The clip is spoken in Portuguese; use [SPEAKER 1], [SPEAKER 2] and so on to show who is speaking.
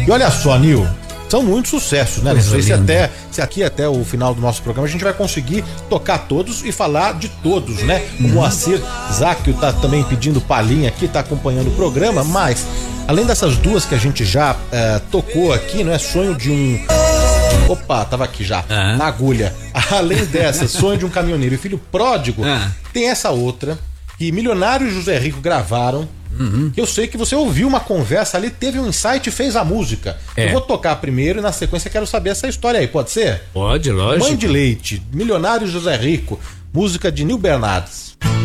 [SPEAKER 1] E olha só, Nil, são muitos sucessos, né? Não sei se aqui até o final do nosso programa a gente vai conseguir tocar todos e falar de todos, né? O Moacir Záquio tá também pedindo palhinha aqui, tá acompanhando o programa, mas além dessas duas que a gente já tocou aqui, não é? Sonho de um... Opa, tava aqui já, na agulha. Além dessa, Sonho de um Caminhoneiro e Filho Pródigo, tem essa outra que Milionário e José Rico gravaram. Que eu sei que você ouviu uma conversa ali, teve um insight e fez a música. Eu vou tocar primeiro e na sequência quero saber essa história aí, pode ser?
[SPEAKER 2] Pode, lógico.
[SPEAKER 1] Mãe de Leite, Milionário e José Rico, música de Nil Bernardes.